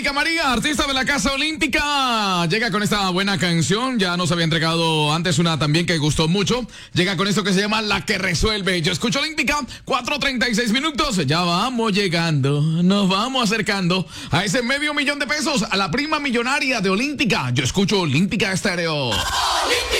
Olímpica María, artista de la Casa Olímpica. Llega con esta buena canción. Ya nos había entregado antes una también que gustó mucho. Llega con esto que se llama La que resuelve. Yo escucho Olímpica, 4:36 minutos. Ya vamos llegando, nos vamos acercando a ese $500,000 de pesos, a la prima millonaria de Olímpica. Yo escucho Olímpica Estéreo.